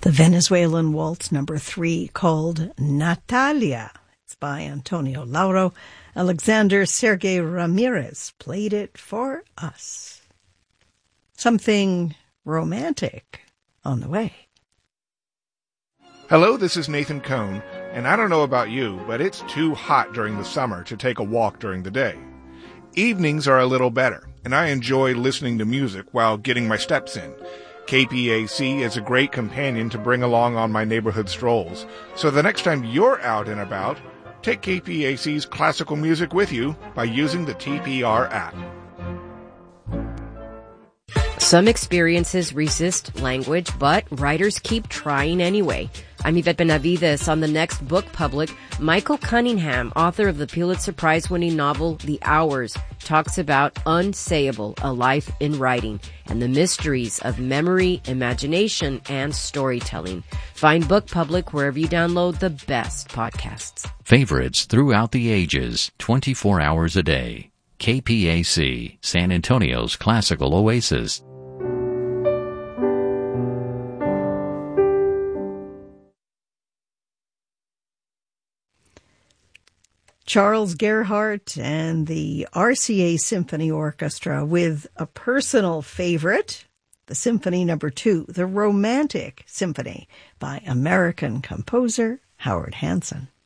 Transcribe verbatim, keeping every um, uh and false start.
The Venezuelan Waltz number three called Natalia. It's by Antonio Lauro. Alexander Sergey Ramirez played it for us. Something romantic on the way. Hello, this is Nathan Cohn, and I don't know about you, but it's too hot during the summer to take a walk during the day. Evenings are a little better, and I enjoy listening to music while getting my steps in. K P A C is a great companion to bring along on my neighborhood strolls. So the next time you're out and about, take K P A C's classical music with you by using the T P R app. Some experiences resist language, but writers keep trying anyway. I'm Yvette Benavides. On the next Book Public, Michael Cunningham, author of the Pulitzer Prize-winning novel The Hours, talks about Unsayable, A Life in Writing, and the mysteries of memory, imagination, and storytelling. Find Book Public wherever you download the best podcasts. Favorites throughout the ages, twenty-four hours a day. K P A C, San Antonio's classical oasis. Charles Gerhardt and the R C A Symphony Orchestra with a personal favorite, the Symphony Number Two, the Romantic Symphony by American composer Howard Hanson.